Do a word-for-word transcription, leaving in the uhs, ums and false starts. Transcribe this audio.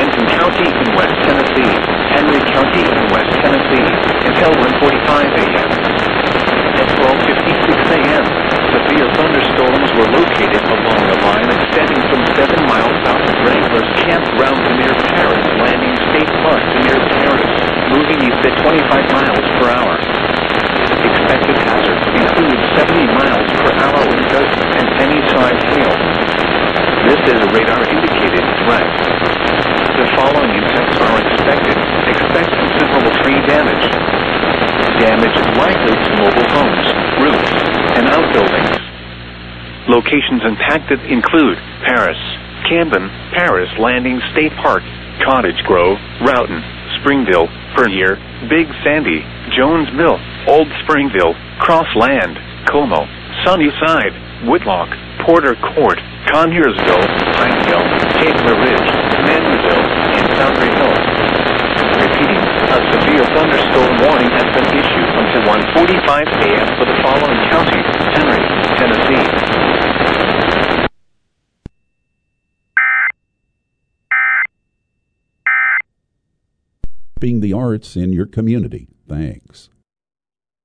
Benton County in West Tennessee, Henry County in West Tennessee, until one forty-five a.m. At twelve fifty-six a.m., severe thunderstorms were located along a line extending from seven miles south of Wranglers Campground to near Paris Landing State Park to near Paris, moving east at twenty-five miles per hour. Expected hazards include seventy miles per hour wind gusts and any size hail. This is a radar-indicated threat. The following impacts are expected. Expect considerable tree damage. Damage likely to mobile homes, roofs, and outbuildings. Locations impacted include Paris, Camden, Paris Landing State Park, Cottage Grove, Roughton, Springville, Fernier, Big Sandy, Jones Mill, Old Springville, Crossland, Como, Sunnyside, Whitlock, Porter Court, Conyers-ville, Pineville, Tabler Ridge, Manuelville, and Foundry Hill. Repeating, a severe thunderstorm warning has been issued until one forty-five a.m. for the following counties: Henry, Tennessee. Being the arts in your community. Thanks.